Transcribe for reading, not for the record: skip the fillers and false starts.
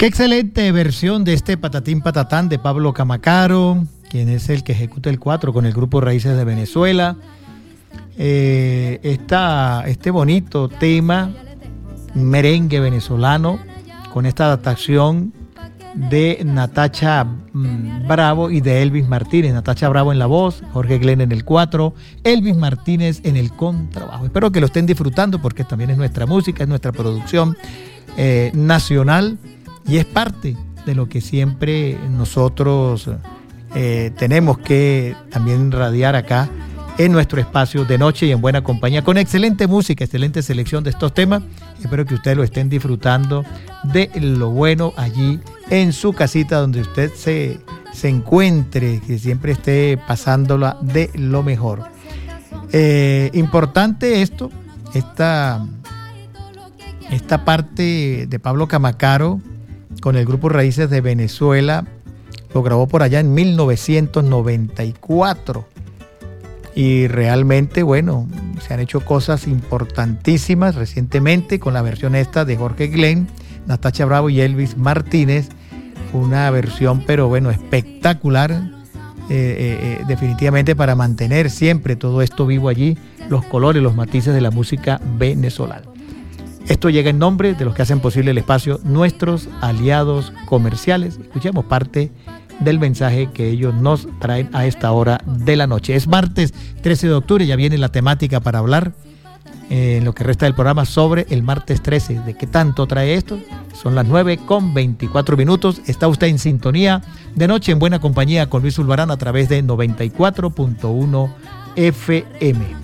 Qué excelente versión de este Patatín Patatán de Pablo Camacaro, quien es el que ejecuta el 4 con el grupo Raíces de Venezuela. Este bonito tema, merengue venezolano, con esta adaptación de Natacha Bravo y de Elvis Martínez. Natacha Bravo en la voz, Jorge Glenn en el 4, Elvis Martínez en el contrabajo. Espero que lo estén disfrutando porque también es nuestra música, es nuestra producción nacional y es parte de lo que siempre nosotros tenemos que también radiar acá en nuestro espacio de noche y en buena compañía, con excelente música, excelente selección de estos temas. Espero que ustedes lo estén disfrutando de lo bueno allí en su casita donde usted se encuentre, que siempre esté pasándola de lo mejor. Importante esta parte de Pablo Camacaro con el grupo Raíces de Venezuela, lo grabó por allá en 1994. Y realmente, bueno, se han hecho cosas importantísimas recientemente con la versión esta de Jorge Glenn, Natacha Bravo y Elvis Martínez. Una versión, pero bueno, espectacular, definitivamente para mantener siempre todo esto vivo allí, los colores, los matices de la música venezolana. Esto llega en nombre de los que hacen posible el espacio, nuestros aliados comerciales. Escuchemos parte del mensaje que ellos nos traen a esta hora de la noche. Es martes 13 de octubre, ya viene la temática para hablar en lo que resta del programa sobre el martes 13. ¿De qué tanto trae esto? Son las 9:24. Está usted en sintonía de noche en buena compañía con Luis Zulbarán a través de 94.1 FM.